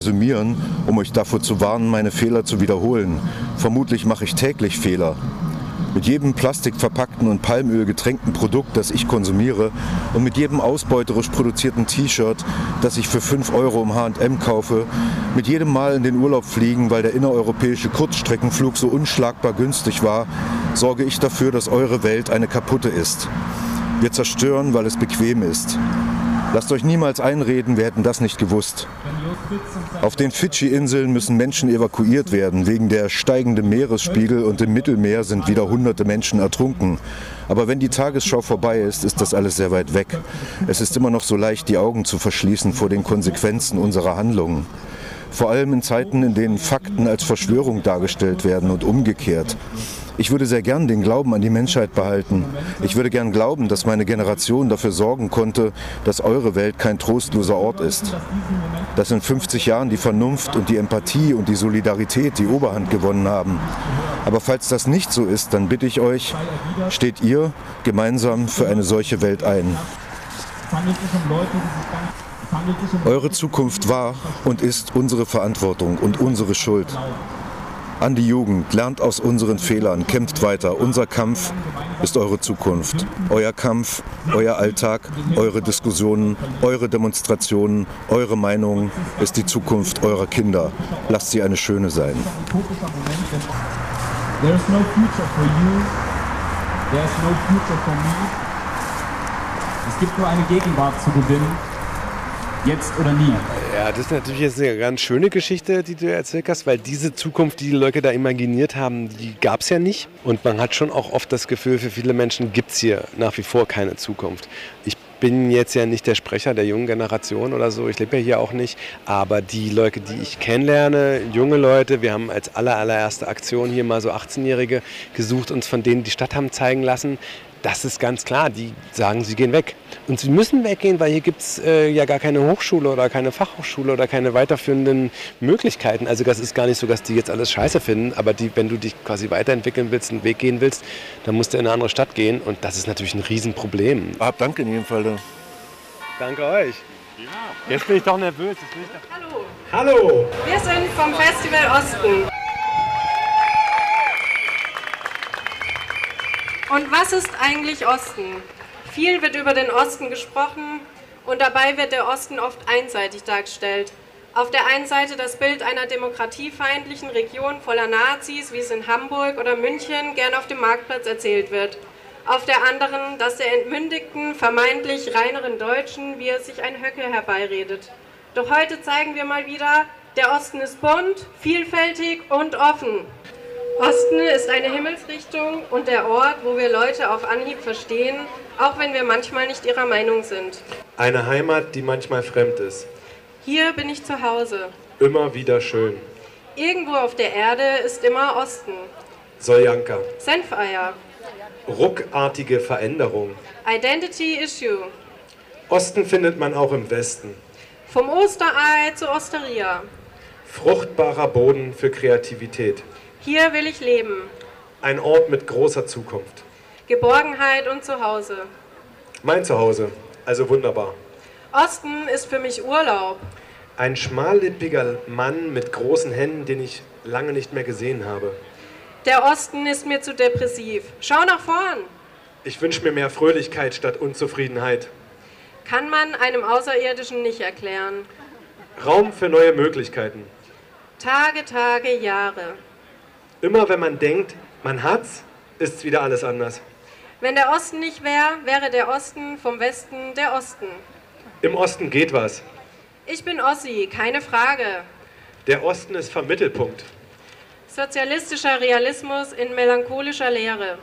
resümieren, um euch davor zu warnen, meine Fehler zu wiederholen. Vermutlich mache ich täglich Fehler. Mit jedem plastikverpackten und Palmöl getränkten Produkt, das ich konsumiere, und mit jedem ausbeuterisch produzierten T-Shirt, das ich für 5 Euro im H&M kaufe, mit jedem Mal in den Urlaub fliegen, weil der innereuropäische Kurzstreckenflug so unschlagbar günstig war, sorge ich dafür, dass eure Welt eine kaputte ist. Wir zerstören, weil es bequem ist. Lasst euch niemals einreden, wir hätten das nicht gewusst. Auf den Fidschi-Inseln müssen Menschen evakuiert werden. Wegen der steigenden Meeresspiegel und im Mittelmeer sind wieder hunderte Menschen ertrunken. Aber wenn die Tagesschau vorbei ist, ist das alles sehr weit weg. Es ist immer noch so leicht, die Augen zu verschließen vor den Konsequenzen unserer Handlungen. Vor allem in Zeiten, in denen Fakten als Verschwörung dargestellt werden und umgekehrt. Ich würde sehr gern den Glauben an die Menschheit behalten. Ich würde gern glauben, dass meine Generation dafür sorgen konnte, dass eure Welt kein trostloser Ort ist. Dass in 50 Jahren die Vernunft und die Empathie und die Solidarität die Oberhand gewonnen haben. Aber falls das nicht so ist, dann bitte ich euch, steht ihr gemeinsam für eine solche Welt ein. Eure Zukunft war und ist unsere Verantwortung und unsere Schuld. An die Jugend, lernt aus unseren Fehlern, kämpft weiter. Unser Kampf ist eure Zukunft. Euer Kampf, euer Alltag, eure Diskussionen, eure Demonstrationen, eure Meinung ist die Zukunft eurer Kinder. Lasst sie eine schöne sein. There is no future for you. There is no future for me. Es gibt nur eine Gegenwart zu gewinnen. Jetzt oder nie. Ja, das ist natürlich jetzt eine ganz schöne Geschichte, die du erzählt hast, weil diese Zukunft, die die Leute da imaginiert haben, die gab es ja nicht. Und man hat schon auch oft das Gefühl, für viele Menschen gibt es hier nach wie vor keine Zukunft. Ich bin jetzt ja nicht der Sprecher der jungen Generation oder so, ich lebe ja hier auch nicht, aber die Leute, die ich kennenlerne, junge Leute, wir haben als allererste Aktion hier mal so 18-Jährige gesucht, uns von denen die Stadt haben zeigen lassen. Das ist ganz klar, die sagen, sie gehen weg. Und sie müssen weggehen, weil hier gibt es ja gar keine Hochschule oder keine Fachhochschule oder keine weiterführenden Möglichkeiten. Also das ist gar nicht so, dass die jetzt alles scheiße finden, aber wenn du dich quasi weiterentwickeln willst, einen Weg gehen willst, dann musst du in eine andere Stadt gehen und das ist natürlich ein Riesenproblem. Danke in jedem Fall. Danke euch. Jetzt bin ich doch nervös. Hallo. Hallo. Wir sind vom Festival Osten. Und was ist eigentlich Osten? Viel wird über den Osten gesprochen und dabei wird der Osten oft einseitig dargestellt. Auf der einen Seite das Bild einer demokratiefeindlichen Region voller Nazis, wie es in Hamburg oder München gern auf dem Marktplatz erzählt wird. Auf der anderen das der entmündigten, vermeintlich reineren Deutschen, wie er sich ein Höcke herbeiredet. Doch heute zeigen wir mal wieder, der Osten ist bunt, vielfältig und offen. Osten ist eine Himmelsrichtung und der Ort, wo wir Leute auf Anhieb verstehen, auch wenn wir manchmal nicht ihrer Meinung sind. Eine Heimat, die manchmal fremd ist. Hier bin ich zu Hause. Immer wieder schön. Irgendwo auf der Erde ist immer Osten. Soljanka. Senfeier. Ruckartige Veränderung. Identity Issue. Osten findet man auch im Westen. Vom Osterei zur Osteria. Fruchtbarer Boden für Kreativität. Hier will ich leben. Ein Ort mit großer Zukunft. Geborgenheit und Zuhause. Mein Zuhause, also wunderbar. Osten ist für mich Urlaub. Ein schmallippiger Mann mit großen Händen, den ich lange nicht mehr gesehen habe. Der Osten ist mir zu depressiv. Schau nach vorn. Ich wünsche mir mehr Fröhlichkeit statt Unzufriedenheit. Kann man einem Außerirdischen nicht erklären. Raum für neue Möglichkeiten. Tage, Tage, Jahre. Immer wenn man denkt, man hat's, ist's wieder alles anders. Wenn der Osten nicht wäre, wäre der Osten vom Westen der Osten. Im Osten geht was. Ich bin Ossi, keine Frage. Der Osten ist vom Mittelpunkt. Sozialistischer Realismus in melancholischer Leere.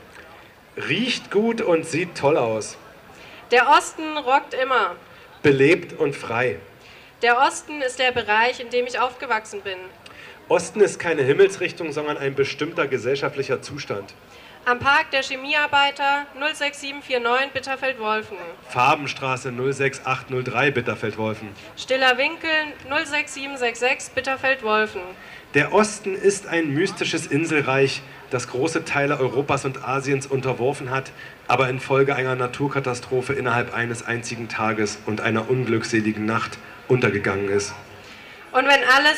Riecht gut und sieht toll aus. Der Osten rockt immer. Belebt und frei. Der Osten ist der Bereich, in dem ich aufgewachsen bin. Osten ist keine Himmelsrichtung, sondern ein bestimmter gesellschaftlicher Zustand. Am Park der Chemiearbeiter 06749 Bitterfeld-Wolfen. Farbenstraße 06803 Bitterfeld-Wolfen. Stiller Winkel 06766 Bitterfeld-Wolfen. Der Osten ist ein mystisches Inselreich, das große Teile Europas und Asiens unterworfen hat, aber infolge einer Naturkatastrophe innerhalb eines einzigen Tages und einer unglückseligen Nacht untergegangen ist. Und wenn alles